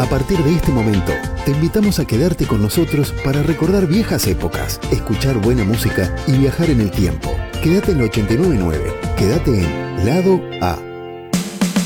partir de este momento, te invitamos a quedarte con nosotros para recordar viejas épocas, escuchar buena música y viajar en el tiempo. Quédate en 89.9. Quédate en Lado A.